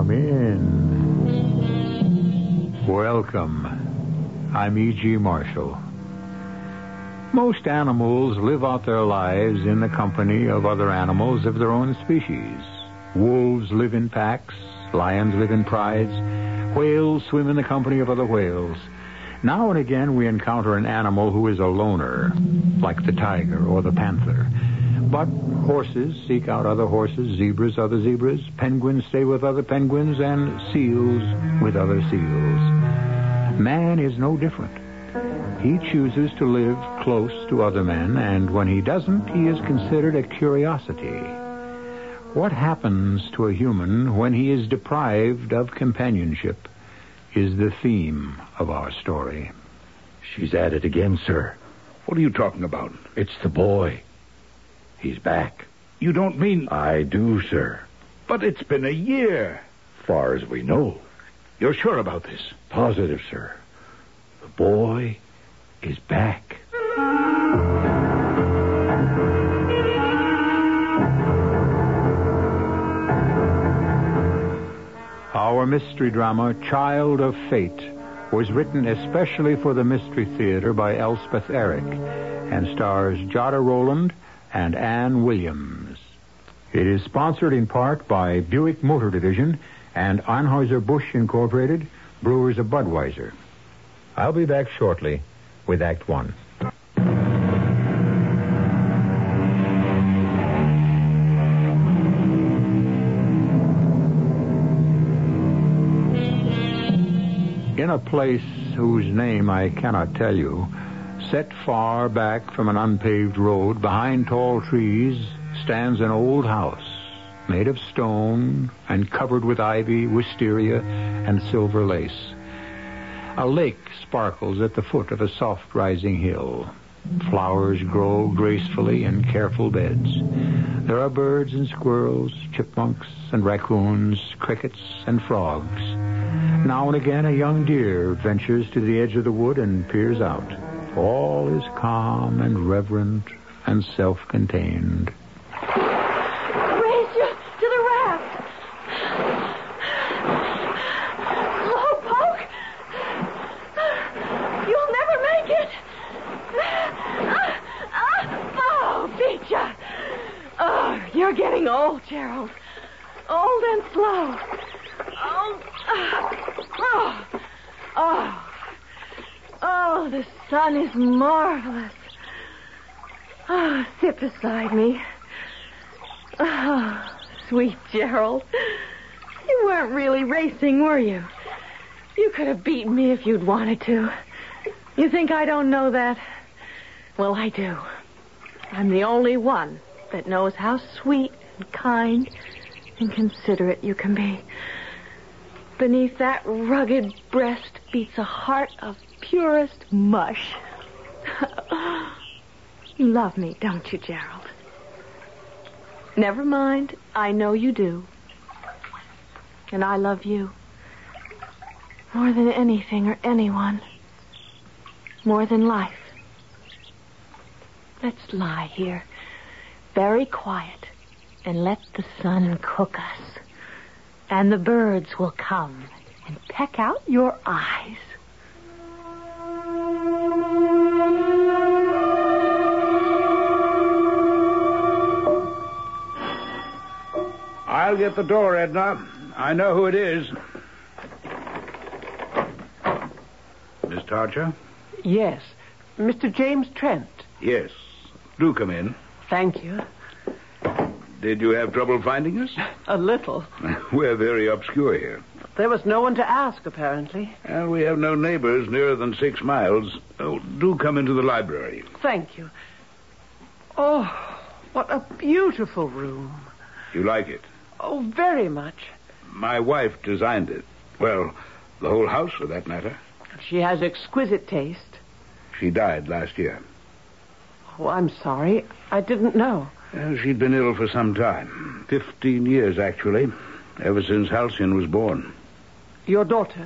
Come in. Welcome. I'm E.G. Marshall. Most animals live out their lives in the company of other animals of their own species. Wolves live in packs. Lions live in prides. Whales swim in the company of other whales. Now and again we encounter an animal who is a loner, like the tiger or the panther. But horses seek out other horses, zebras other zebras, penguins stay with other penguins, and seals with other seals. Man is no different. He chooses to live close to other men, and when he doesn't, he is considered a curiosity. What happens to a human when he is deprived of companionship is the theme of our story. She's at it again, sir. What are you talking about? It's the boy. He's back. You don't mean... I do, sir. But it's been a year. Far as we know. You're sure about this? Positive, sir. The boy is back. Our mystery drama, Child of Fate, was written especially for the Mystery Theater by Elspeth Eric and stars Jada Rowland and Ann Williams. It is sponsored in part by Buick Motor Division and Anheuser-Busch Incorporated, Brewers of Budweiser. I'll be back shortly with Act One. In a place whose name I cannot tell you, set far back from an unpaved road, behind tall trees, stands an old house made of stone and covered with ivy, wisteria, and silver lace. A lake sparkles at the foot of a soft-rising hill. Flowers grow gracefully in careful beds. There are birds and squirrels, chipmunks and raccoons, crickets and frogs. Now and again, a young deer ventures to the edge of the wood and peers out. All is calm and reverent and self-contained. Race you to the raft. Slow poke. You'll never make it. Oh, beat ya. Oh, you're getting old, Gerald. Old and slow. Oh, the sun is marvelous. Oh, sit beside me. Oh, sweet Gerald. You weren't really racing, were you? You could have beaten me if you'd wanted to. You think I don't know that? Well, I do. I'm the only one that knows how sweet and kind and considerate you can be. Beneath that rugged breast beats a heart of purest mush. You love me, don't you, Gerald? Never mind. I know you do. And I love you. More than anything or anyone. More than life. Let's lie here, very quiet, and let the sun cook us. And the birds will come and peck out your eyes. I'll get the door, Edna. I know who it is. Miss Tarcher? Yes. Mr. James Trent. Yes. Do come in. Thank you. Did you have trouble finding us? A little. We're very obscure here. There was no one to ask, apparently. And we have no neighbors nearer than 6 miles. Oh, do come into the library. Thank you. Oh, what a beautiful room. You like it? Oh, very much. My wife designed it. Well, the whole house, for that matter. She has exquisite taste. She died last year. Oh, I'm sorry. I didn't know. She'd been ill for some time. 15 years, actually. Ever since Halcyon was born. Your daughter?